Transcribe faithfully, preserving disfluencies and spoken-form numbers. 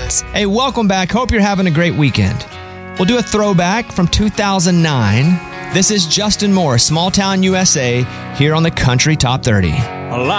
iTunes. Hey, welcome back. Hope you're having a great weekend. We'll do a throwback from two thousand nine. This is Justin Moore, Small Town U S A, here on the Country Top thirty.